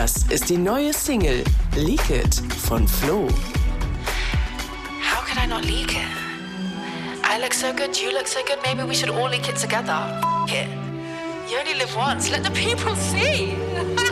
Das ist die neue Single Leak It von Flo. How could I not leak it? I look so good, you look so good, maybe we should all leak it together. F it. You only live once, let the people see.